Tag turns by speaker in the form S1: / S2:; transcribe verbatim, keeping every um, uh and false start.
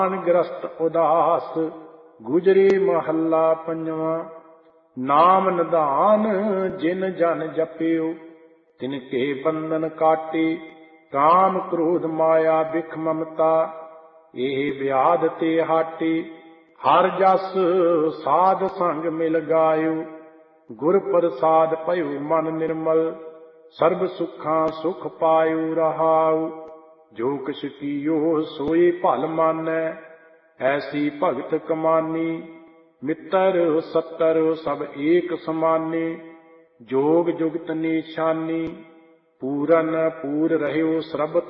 S1: ਗ੍ਰਸਤ ਉਦਾਸ। ਗੁਜਰੀ ਮਹੱਲਾ ਪੰਜਵਾਂ। ਨਾਮ ਨਿਧਾਨ ਜਿਨ ਜਨ ਜਪਿਓ, ਤਿਨ ਕੇ ਬੰਧਨ ਕਾਟੇ। ਕਾਮ ਕ੍ਰੋਧ ਮਾਇਆ ਬਿਖ ਮਮਤਾ, ਇਹ ਵਿਆਧ ਤੇ ਹਾਟੇ। ਹਰ ਜਸ ਸਾਧ ਸੰਗ ਮਿਲ ਗਾਇਓ, ਗੁਰ ਪ੍ਰਸਾਦ ਭਇਓ ਮਨ ਨਿਰਮਲ। ਸਰਬ ਸੁੱਖਾਂ ਸੁਖ ਪਾਇਓ ਰਹਾਉ, ਜੋ ਕਿਛ ਕੀਓ ਸੋਈ ਭਲ ਮਾਨੈ। ਐਸੀ ਭਗਤ ਕਮਾਨੀ, ਮਿੱਤਰ ਸੱਤਰ ਸਭ ਏਕ ਸਮਾਨੇ। ਜੋਗ ਜੁਗਤ ਨਿਸ਼ਾਨੀ, ਪੂਰਨ ਪੂਰ ਰਹਿਓ ਸਰਬਤ